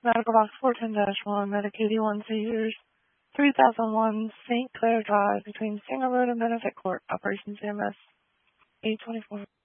Medical Box 410-1, Medicaid 1 seizures, 3001 St. Clair Drive between Singer Road and Benefit Court, Operations EMS 824.